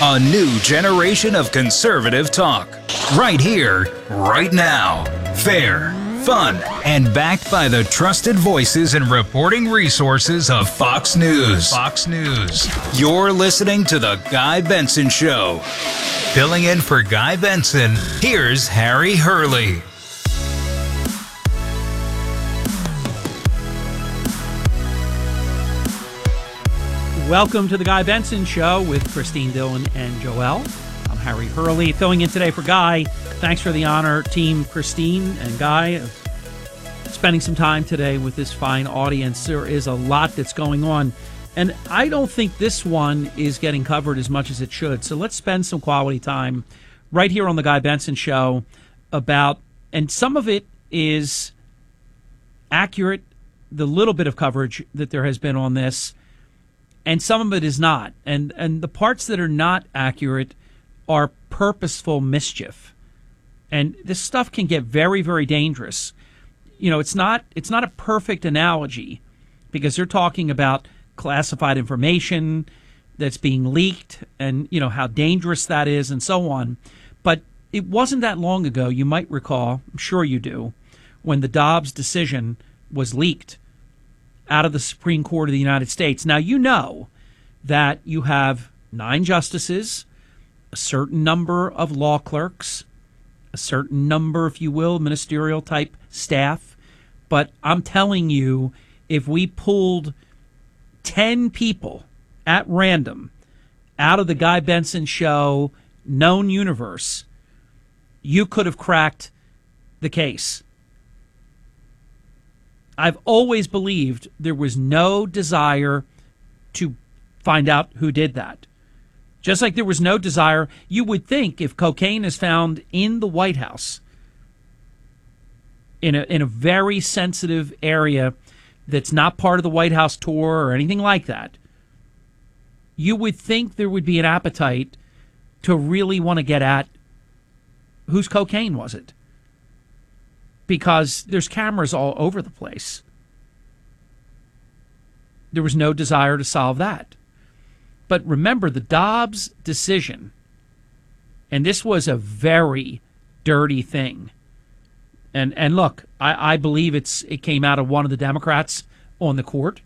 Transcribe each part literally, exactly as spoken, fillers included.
A new generation of conservative talk. Right here, right now. Fair, fun, and backed by the trusted voices and reporting resources of Fox News. Fox News. You're listening to The Guy Benson Show. Filling in for Guy Benson, here's Harry Hurley. Welcome to the Guy Benson Show with Christine Dillon and Joelle. I'm Harry Hurley, filling in today for Guy. Thanks for the honor, Team Christine and Guy, of spending some time today with this fine audience. There is a lot that's going on, and I don't think this one is getting covered as much as it should. So let's spend some quality time right here on the Guy Benson Show about, and some of it is accurate, the little bit of coverage that there has been on this, and some of it is not. And and the parts that are not accurate are purposeful mischief. And this stuff can get very, very dangerous. You know, it's not it's not a perfect analogy because they're talking about classified information that's being leaked and, you know, how dangerous that is and so on. But it wasn't that long ago, you might recall, I'm sure you do, when the Dobbs decision was leaked out of the Supreme Court of the United States. Now, you know that you have nine justices, a certain number of law clerks, a certain number, if you will, ministerial type staff. But I'm telling you, if we pulled ten people at random out of the Guy Benson Show known universe, you could have cracked the case. I've always believed there was no desire to find out who did that. Just like there was no desire, you would think if cocaine is found in the White House, in a in a very sensitive area that's not part of the White House tour or anything like that, you would think there would be an appetite to really want to get at whose cocaine was it. Because there's cameras all over the place. There was no desire to solve that. But remember, the Dobbs decision, and this was a very dirty thing. And and look, I, I believe it's it came out of one of the Democrats on the court.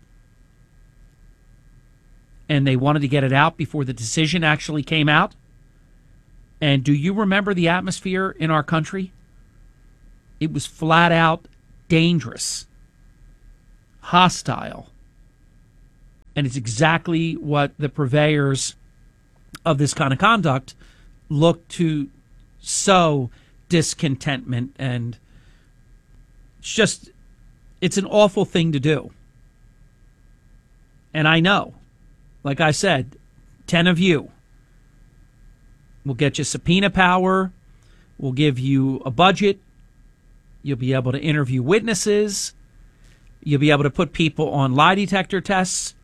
And they wanted to get it out before the decision actually came out. And do you remember the atmosphere in our country? It was flat out dangerous, hostile. And it's exactly what the purveyors of this kind of conduct look to sow discontentment. And it's just, it's an awful thing to do. And I know, like I said, ten of you will get you subpoena power, will give you a budget. You'll be able to interview witnesses. You'll be able to put people on lie detector tests.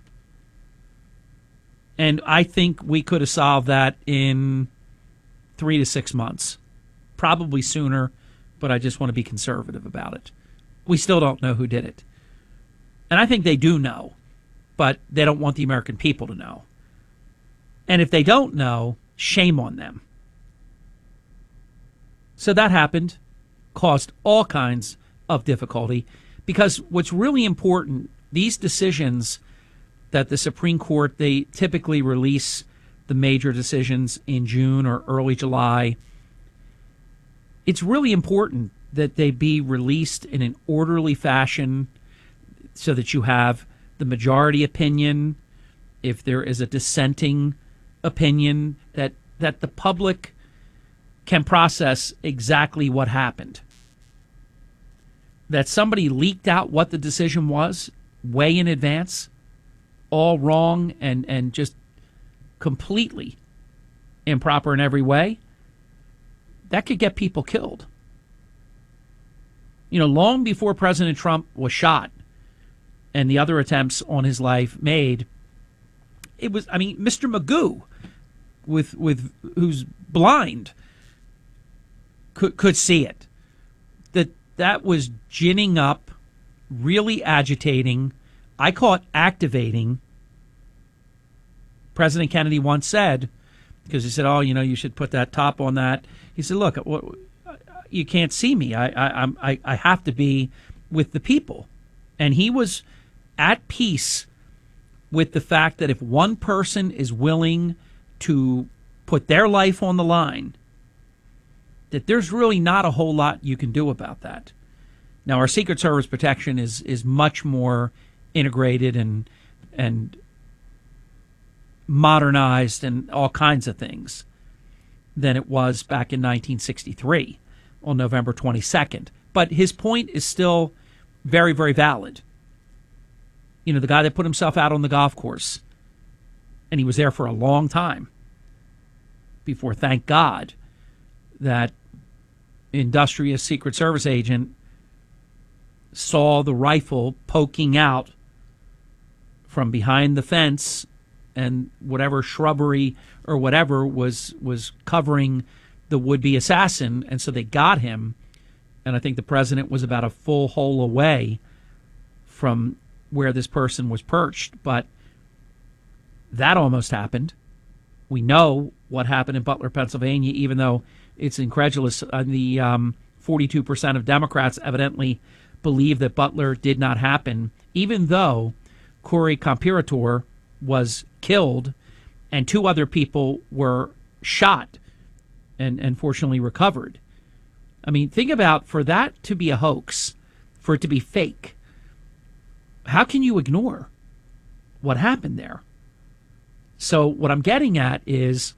And I think we could have solved that in three to six months. Probably sooner, but I just want to be conservative about it. We still don't know who did it. And I think they do know, but they don't want the American people to know. And if they don't know, shame on them. So that happened. Caused all kinds of difficulty, because what's really important, these decisions that the Supreme Court, they typically release the major decisions in June or early July. It's really important that they be released in an orderly fashion so that you have the majority opinion. If there is a dissenting opinion, that that the public can process exactly what happened. That somebody leaked out what the decision was way in advance, all wrong and, and just completely improper in every way, that could get people killed. You know, long before President Trump was shot and the other attempts on his life made, it was, I mean, Mister Magoo, with with who's blind, could could see it. That that was ginning up, really agitating. I call it activating. President Kennedy once said, because he said, oh, you know, you should put that top on that. He said, look, what, you can't see me. I, I, I'm- I, I have to be with the people. And he was at peace with the fact that if one person is willing to put their life on the line, that there's really not a whole lot you can do about that. Now, our Secret Service protection is is much more integrated and and modernized and all kinds of things than it was back in nineteen sixty-three on November twenty-second. But his point is still very, very valid. You know, the guy that put himself out on the golf course, and he was there for a long time before, thank God, that industrious Secret Service agent saw the rifle poking out from behind the fence and whatever shrubbery or whatever was was covering the would-be assassin, and so they got him. And I think the president was about a full hole away from where this person was perched, but that almost happened. We know what happened in Butler, Pennsylvania, even though it's incredulous. Uh, the um, forty-two percent of Democrats evidently believe that Butler did not happen, even though Corey Compirator was killed and two other people were shot and, and fortunately recovered. I mean, think about, for that to be a hoax, for it to be fake, how can you ignore what happened there? So what I'm getting at is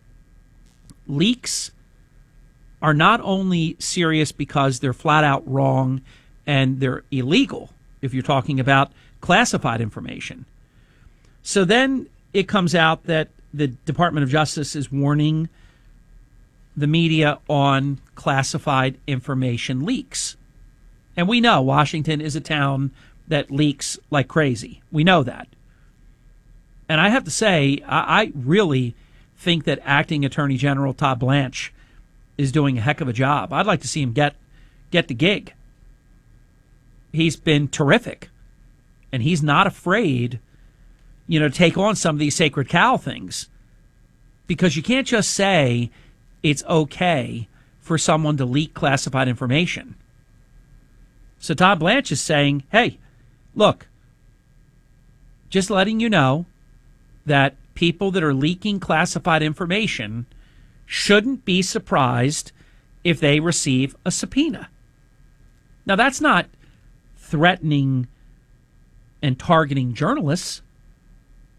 leaks are not only serious because they're flat out wrong and they're illegal if you're talking about classified information. So then it comes out that the Department of Justice is warning the media on classified information leaks. And we know Washington is a town that leaks like crazy. We know that. And I have to say, I, I really think that Acting Attorney General Todd Blanche is doing a heck of a job. I'd like to see him get get the gig. He's been terrific. And he's not afraid, you know, to take on some of these sacred cow things. Because you can't just say it's okay for someone to leak classified information. So Todd Blanche is saying, hey, look, just letting you know that people that are leaking classified information shouldn't be surprised if they receive a subpoena. Now, that's not threatening and targeting journalists.